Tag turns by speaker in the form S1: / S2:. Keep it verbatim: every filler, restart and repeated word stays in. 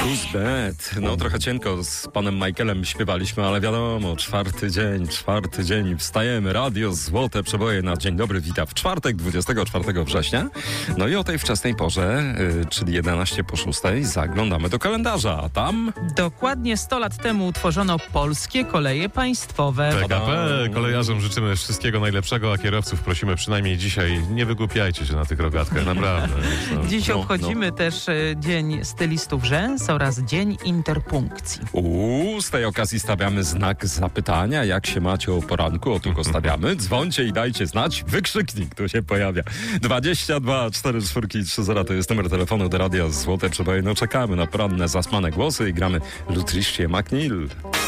S1: Who's Bad? No trochę cienko z panem Michaelem śpiewaliśmy, ale wiadomo, czwarty dzień, czwarty dzień, wstajemy, radio, złote przeboje na Dzień Dobry Wita w czwartek, dwudziestego czwartego września. No i o tej wczesnej porze, yy, czyli jedenaście po szóstej, zaglądamy do kalendarza, a tam...
S2: Dokładnie sto lat temu utworzono Polskie Koleje Państwowe.
S3: P K P, kolejarzom życzymy wszystkiego najlepszego, a kierowców prosimy przynajmniej dzisiaj, nie wygłupiajcie się na tych rogatkach, naprawdę. No.
S2: Dziś
S1: No,
S2: obchodzimy
S1: no.
S2: też y, Dzień Stylistów Rzęs oraz Dzień Interpunkcji.
S1: Uuu, z tej okazji stawiamy znak zapytania, jak się macie o poranku, o tu go stawiamy. Dzwońcie i dajcie znać, wykrzyknik tu się pojawia. dwadzieścia dwa czterdzieści cztery trzy zero to jest numer telefonu do radia Złote Przeboje. No czekamy na poranne, zasmane głosy i gramy Lutriście McNeil.